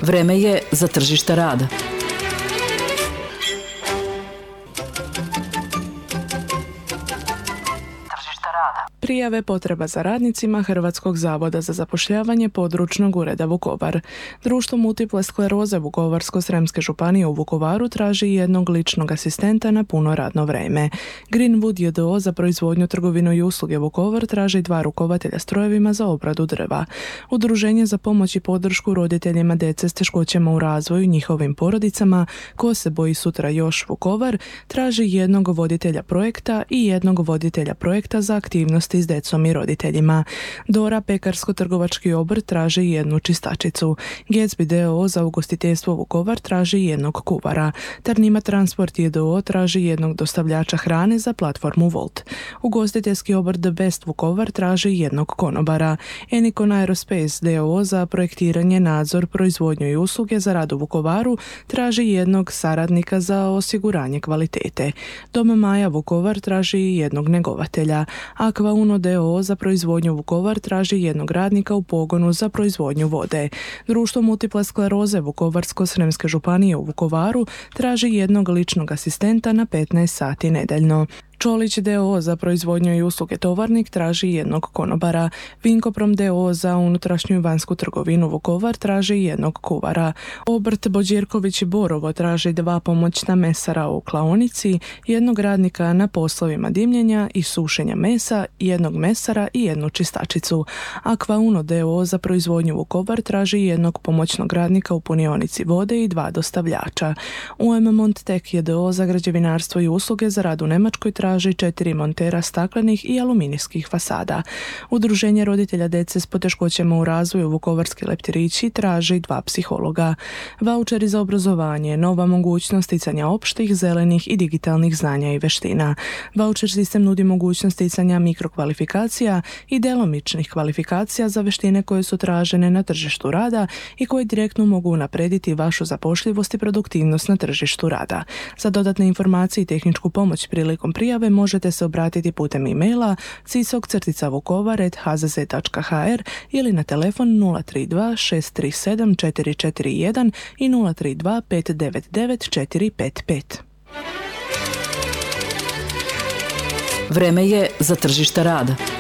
Vreme je za tržište rada. Prijave potreba za radnicima Hrvatskog zavoda za zapošljavanje područnog ureda Vukovar. Društvo multiple skleroze Vukovarsko-srijemske županije u Vukovaru traži jednog ličnog asistenta na puno radno vreme. Greenwood JDO za proizvodnju, trgovinu i usluge Vukovar traži 2 rukovatelja strojevima za obradu drva. Udruženje za pomoć i podršku roditeljima djece s teškoćama u razvoju i njihovim porodicama Ko se boji sutra još Vukovar traži jednog voditelja projekta i jednog voditelja projekta za aktivnosti s djecom i roditeljima. Dora pekarsko-trgovački obrt traži jednu čistačicu. Gatsby DOO za ugostiteljstvo Vukovar traži jednog kuvara. Tarnima Transport JDO traži jednog dostavljača hrane za platformu Volt. Ugostiteljski obrt The Best Vukovar traži jednog konobara. Enikon Aerospace DOO za projektiranje, nadzor, proizvodnju i usluge za rad u Vukovaru traži jednog saradnika za osiguranje kvalitete. Dom Maja Vukovar traži jednog njegovatelja. Aqua Uno DOO za proizvodnju Vukovar traži jednog radnika u pogonu za proizvodnju vode. Društvo multiple skleroze Vukovarsko-srijemske županije u Vukovaru traži jednog ličnog asistenta na 15 sati nedeljno. Čolić DOO za proizvodnju i usluge Tovarnik traži jednog konobara. Vinkoprom DOO za unutrašnju i vanjsku trgovinu Vukovar traži jednog kuvara. Obrt Bođirković i Borovo traži 2 pomoćna mesara u klaonici, jednog radnika na poslovima dimljenja i sušenja mesa, jednog mesara i jednu čistačicu. Aqua Uno DOO za proizvodnju Vukovar traži jednog pomoćnog radnika u punionici vode i 2 dostavljača. UM Montek JDO za građevinarstvo i usluge za rad u Njemačkoj traži 4 montera staklenih i aluminijskih fasada. Udruženje roditelja djece s poteškoćama u razvoju Vukovarski leptirići traži 2 psihologa. Vaučeri za obrazovanje, nova mogućnost sticanja opštih, zelenih i digitalnih znanja i veština. Vaučer sistem nudi mogućnost sticanja mikrokvalifikacija i djelomičnih kvalifikacija za veštine koje su tražene na tržištu rada i koje direktno mogu unaprijediti vašu zapošljivost i produktivnost na tržištu rada. Za dodatne informacije i tehničku pomoć prilikom prijave možete se obratiti putem e-maila cisok@hzz.hr ili na telefon 032 637 441 i 032 599 455. Vreme je za tržište rada.